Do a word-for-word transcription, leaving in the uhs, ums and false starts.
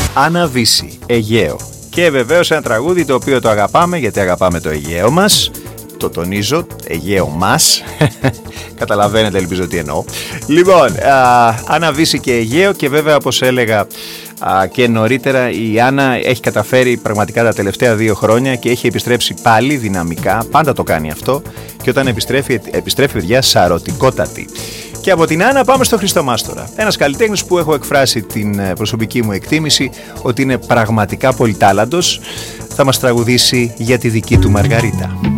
Αναβύση, Αιγαίο. Και βεβαίως ένα τραγούδι το οποίο το αγαπάμε, γιατί αγαπάμε το Αιγαίο μας. Το τονίζω, Αιγαίο μας. Καταλαβαίνετε, ελπίζω τι εννοώ. Λοιπόν, Αναβύση και Αιγαίο, και βέβαια όπως έλεγα α, και νωρίτερα, η Άννα έχει καταφέρει πραγματικά τα τελευταία δύο χρόνια και έχει επιστρέψει πάλι δυναμικά. Πάντα το κάνει αυτό, και όταν επιστρέφει, επιστρέφει παιδιά σαρωτικότατη. Και από την Άννα πάμε στο Χριστό Μάστορα. Ένας καλλιτέχνης που έχω εκφράσει την προσωπική μου εκτίμηση ότι είναι πραγματικά πολυτάλαντος. Θα μας τραγουδήσει για τη δική του Μαργαρίτα.